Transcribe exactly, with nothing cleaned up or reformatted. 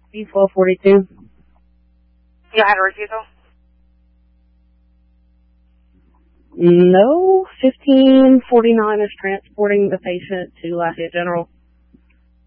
B twelve forty-two. You had a refusal? No. fifteen forty-nine is transporting the patient to Lafayette General.